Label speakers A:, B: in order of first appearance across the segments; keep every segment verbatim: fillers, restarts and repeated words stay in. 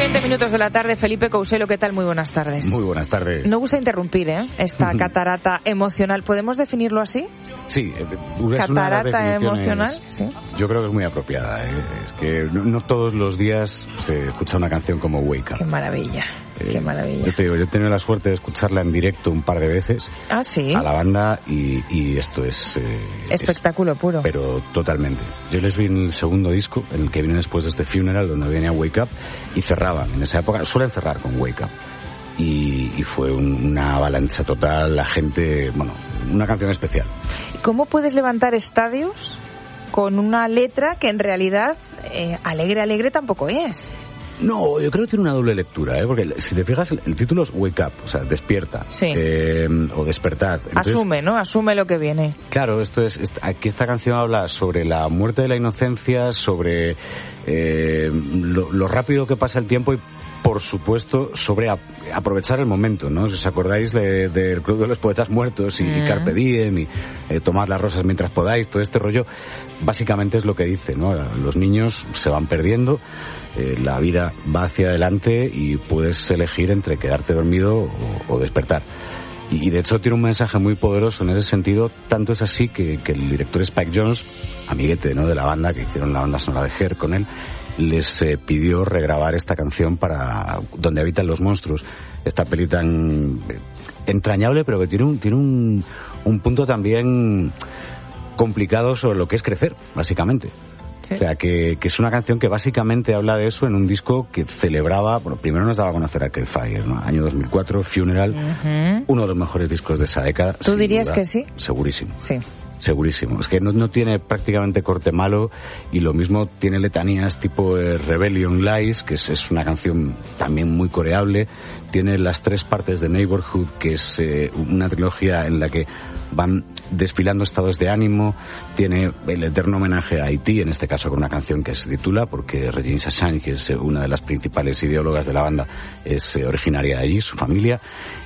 A: veinte minutos de la tarde. Felipe Couselo, ¿qué tal? Muy buenas tardes.
B: Muy buenas tardes.
A: No gusta interrumpir, ¿eh? Esta catarata emocional. ¿Podemos definirlo así?
B: Sí. Es
A: catarata
B: una
A: emocional, sí.
B: Yo creo que es muy apropiada. ¿eh? Es que no, no todos los días se escucha una canción como Wake Up.
A: Qué maravilla.
B: Eh,
A: Qué maravilla.
B: Yo te digo, yo he tenido la suerte de escucharla en directo un par de veces.
A: Ah, sí.
B: A la banda y, y esto es... Eh,
A: espectáculo
B: es,
A: puro.
B: Pero totalmente. Yo les vi en el segundo disco, en el que vino después de este Funeral, donde venía Wake Up, y cerraban. En esa época suelen cerrar con Wake Up. Y, y fue un, una avalancha total, la gente... Bueno, una canción especial.
A: ¿Cómo puedes levantar estadios con una letra que en realidad eh, alegre, alegre tampoco es?
B: No, yo creo que tiene una doble lectura, ¿eh? Porque si te fijas, el, el título es Wake Up, o sea, despierta,
A: sí.
B: eh, o despertad. Entonces,
A: asume, ¿no? Asume lo que viene.
B: Claro, esto es, aquí esta canción habla sobre la muerte de la inocencia, sobre eh, lo, lo rápido que pasa el tiempo y, por supuesto, sobre a, aprovechar el momento, ¿no? Si os acordáis del de, de Club de los Poetas Muertos y, mm. y Carpe Diem y eh, tomad las rosas mientras podáis, todo este rollo, básicamente es lo que dice, ¿no? Los niños se van perdiendo, eh, la vida va hacia adelante y puedes elegir entre quedarte dormido o, o despertar. Y, y de hecho tiene un mensaje muy poderoso en ese sentido, tanto es así que, que el director Spike Jonze, amiguete, ¿no? de la banda, que hicieron la banda sonora de Her con él, les eh, pidió regrabar esta canción para Donde habitan los monstruos, esta peli tan eh, entrañable, pero que tiene un tiene un, un punto también complicado sobre lo que es crecer, básicamente. Sí. O sea, que, que es una canción que básicamente habla de eso en un disco que celebraba, bueno, primero nos daba a conocer Arcade Fire, ¿no? Año dos mil cuatro, Funeral, uh-huh. uno de los mejores discos de esa década.
A: ¿Tú dirías
B: duda,
A: que sí?
B: Segurísimo.
A: Sí.
B: Segurísimo. Es que no, no tiene prácticamente corte malo y lo mismo tiene letanías tipo eh, Rebellion Lies, que es, es una canción también muy coreable. Tiene las tres partes de Neighborhood, que es eh, una trilogía en la que van desfilando estados de ánimo. Tiene el eterno homenaje a Haití, en este caso con una canción que se titula, porque Regine Chassagne, que es una de las principales ideólogas de la banda, es eh, originaria de allí, su familia.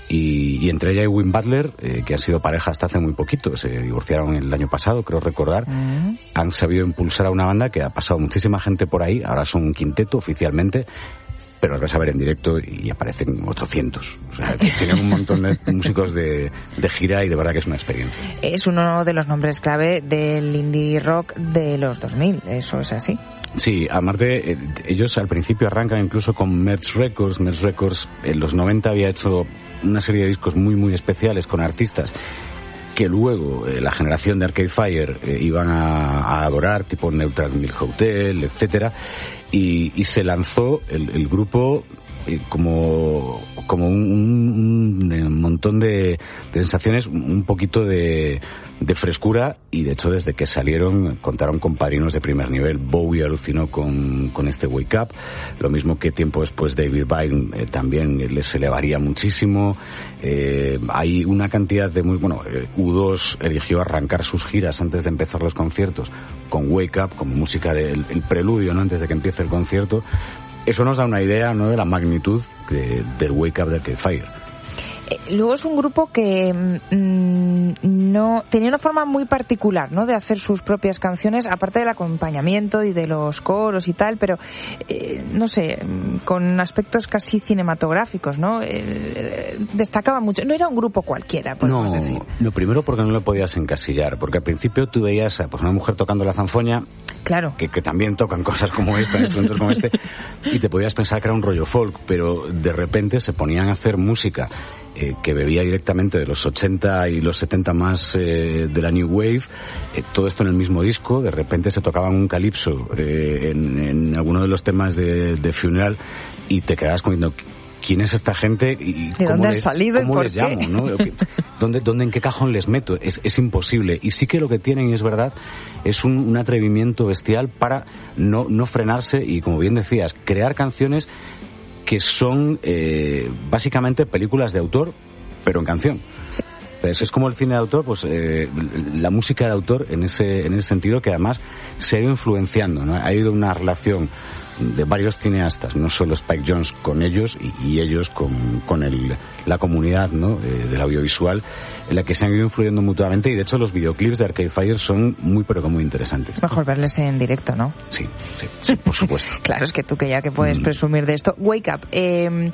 B: Y, y entre ella y Win Butler, eh, que han sido pareja hasta hace muy poquito, se divorciaron el año pasado, creo recordar, uh-huh. han sabido impulsar a una banda que ha pasado muchísima gente por ahí, ahora son un quinteto oficialmente, pero los vas a ver en directo y aparecen ochocientos. O sea, tienen un montón de músicos de, de gira y de verdad que es una experiencia.
A: Es uno de los nombres clave del indie rock de los dos mil, eso es así.
B: Sí, además de, eh, ellos al principio arrancan incluso con Merch Records. Merch Records en los noventa había hecho una serie de discos muy muy especiales con artistas que luego eh, la generación de Arcade Fire eh, iban a, a adorar, tipo Neutral Milk Hotel, etcétera, y, y se lanzó el, el grupo eh, como como un, un, un montón de, de sensaciones, un poquito de, de frescura, y de hecho desde que salieron contaron con padrinos de primer nivel. Bowie alucinó con, con este Wake Up, lo mismo que tiempo después David Byrne eh, también les elevaría muchísimo. Eh, hay una cantidad de muy... Bueno, eh, U dos eligió arrancar sus giras antes de empezar los conciertos con Wake Up, como música del el preludio, ¿no? Antes de que empiece el concierto. Eso nos da una idea, ¿no?, de la magnitud de, del Wake Up de Arcade Fire.
A: Luego es un grupo que mmm, no tenía una forma muy particular, ¿no?, de hacer sus propias canciones, aparte del acompañamiento y de los coros y tal, pero eh, no sé, con aspectos casi cinematográficos, ¿no? Eh, destacaba mucho. No era un grupo cualquiera, podemos
B: no,
A: decir.
B: No, primero porque no lo podías encasillar, porque al principio tú veías a pues, una mujer tocando la zanfoña,
A: claro,
B: que, que también tocan cosas como esta, instrumentos como este, y te podías pensar que era un rollo folk, pero de repente se ponían a hacer música Eh, que bebía directamente de los ochenta y los setenta más eh, de la New Wave, eh, todo esto en el mismo disco. De repente se tocaban un calipso eh, en, en alguno de los temas de, de Funeral y te quedabas diciendo, ¿quién es esta gente? Y
A: ¿De dónde han salido
B: y por les
A: qué?
B: llamo, ¿no? ¿Dónde, ¿Dónde, en qué cajón les meto? Es, es imposible. Y sí que lo que tienen, y es verdad, es un, un atrevimiento bestial para no, no frenarse y, como bien decías, crear canciones que son eh, básicamente películas de autor, pero en canción.
A: Sí.
B: Pues es como el cine de autor, pues eh, la música de autor en ese en ese sentido, que además se ha ido influenciando, ¿no? Ha habido una relación de varios cineastas, no solo Spike Jonze con ellos y, y ellos con, con el, la comunidad, ¿no? eh, del audiovisual, en la que se han ido influyendo mutuamente, y de hecho los videoclips de Arcade Fire son muy pero que muy interesantes.
A: Mejor verles en directo, ¿no?
B: Sí, sí, sí, por supuesto.
A: Claro, es que tú que ya que puedes mm. presumir de esto. Wake Up. Eh,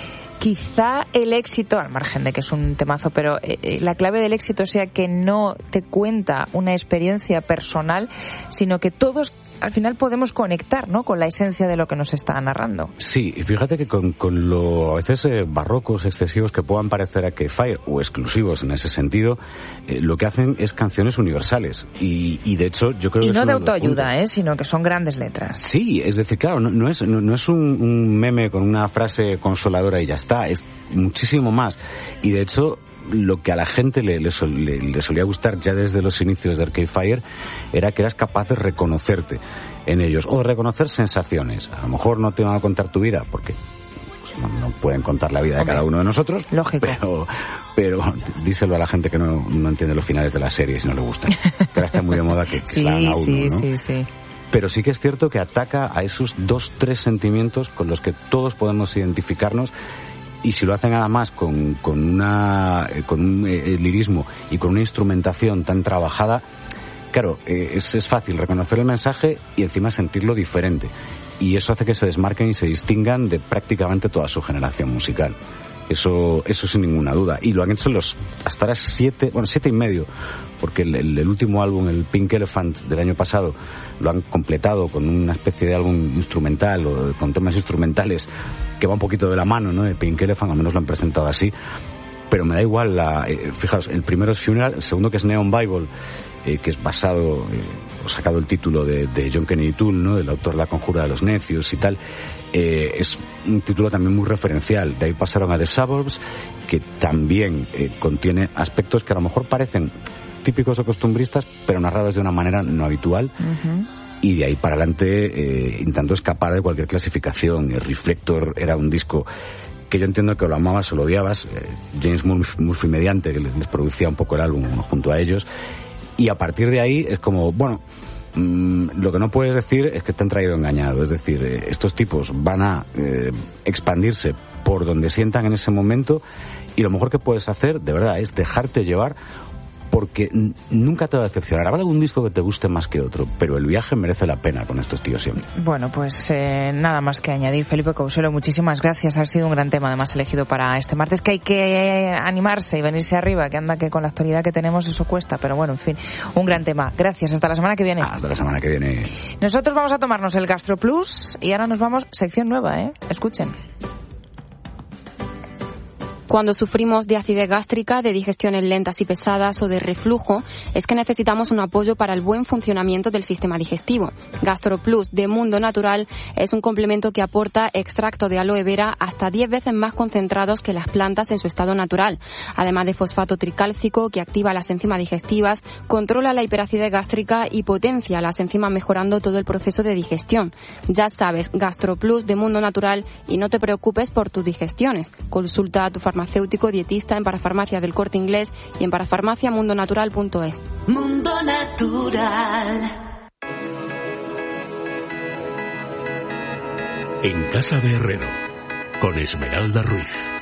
A: quizá el éxito, al margen de que es un temazo, pero eh, la clave del éxito sea que no te cuenta una experiencia personal, sino que todos al final podemos conectar, ¿no?, con la esencia de lo que nos está narrando.
B: Sí, y fíjate que con, con lo a veces eh, barrocos, excesivos que puedan parecer a que Fire, o exclusivos en ese sentido, eh, lo que hacen es canciones universales. Y, y de hecho, yo creo
A: y
B: que...
A: Y no de autoayuda, ¿eh?, sino que son grandes letras.
B: Sí, es decir, claro, no, no es, no, no es un, un meme con una frase consoladora y ya está, es muchísimo más. Y de hecho, lo que a la gente le, le, sol, le, le solía gustar ya desde los inicios de Arcade Fire era que eras capaz de reconocerte en ellos, o de reconocer sensaciones. A lo mejor no te van a contar tu vida, porque pues, no, no pueden contar la vida de Hombre, cada uno de nosotros.
A: Lógico.
B: Pero, pero díselo a la gente que no, no entiende los finales de la serie si no le gustan. Que ahora está muy de moda que, que
A: sí,
B: a uno,
A: sí,
B: ¿no?
A: sí, sí.
B: Pero sí que es cierto que ataca a esos dos, tres sentimientos con los que todos podemos identificarnos. Y si lo hacen además con, con, una, con un eh, lirismo y con una instrumentación tan trabajada, claro, eh, es, es fácil reconocer el mensaje y encima sentirlo diferente. Y eso hace que se desmarquen y se distingan de prácticamente toda su generación musical. Eso, eso sin ninguna duda. Y lo han hecho los, hasta ahora siete, bueno, siete y medio, porque el, el, el último álbum, el Pink Elephant del año pasado, lo han completado con una especie de álbum instrumental, o con temas instrumentales, que va un poquito de la mano, ¿no? El Pink Elephant, al menos lo han presentado así. Pero me da igual, la, eh, fijaos, el primero es Funeral, el segundo que es Neon Bible, eh, que es basado, eh, o sacado el título de, de John Kennedy Toole, ¿no?, del autor de La Conjura de los Necios y tal, eh, es un título también muy referencial. De ahí pasaron a The Suburbs, que también eh, contiene aspectos que a lo mejor parecen típicos o costumbristas, pero narrados de una manera no habitual. Uh-huh. Y de ahí para adelante eh, intentando escapar de cualquier clasificación. El Reflector era un disco que yo entiendo que lo amabas o lo odiabas, eh, James Murphy, Murphy mediante, que les, les producía un poco el álbum junto a ellos, y a partir de ahí es como, bueno, mmm, lo que no puedes decir es que te han traído engañado, es decir, eh, estos tipos van a eh, expandirse por donde sientan en ese momento, y lo mejor que puedes hacer, de verdad, es dejarte llevar, porque n- nunca te va a decepcionar. Habrá algún disco que te guste más que otro, pero el viaje merece la pena con estos tíos siempre.
A: Bueno, pues eh, nada más que añadir. Felipe Couselo, muchísimas gracias. Ha sido un gran tema, además, elegido para este martes, que hay que animarse y venirse arriba, que anda que con la actualidad que tenemos eso cuesta, pero bueno, en fin, un gran tema. Gracias, hasta la semana que viene.
B: Hasta la semana que viene.
A: Nosotros vamos a tomarnos el Gastro Plus y ahora nos vamos, sección nueva, ¿eh? Escuchen.
C: Cuando sufrimos de acidez gástrica, de digestiones lentas y pesadas o de reflujo, es que necesitamos un apoyo para el buen funcionamiento del sistema digestivo. GastroPlus de Mundo Natural es un complemento que aporta extracto de aloe vera hasta diez veces más concentrados que las plantas en su estado natural, además de fosfato tricálcico que activa las enzimas digestivas, controla la hiperacidez gástrica y potencia las enzimas mejorando todo el proceso de digestión. Ya sabes, GastroPlus de Mundo Natural, y no te preocupes por tus digestiones. Consulta a tu farmacéutico farmacéutico dietista en Parafarmacia del Corte Inglés y en parafarmacia mundo natural punto es.
D: Mundo Natural.
E: En Casa de Herrero, con Esmeralda Ruiz.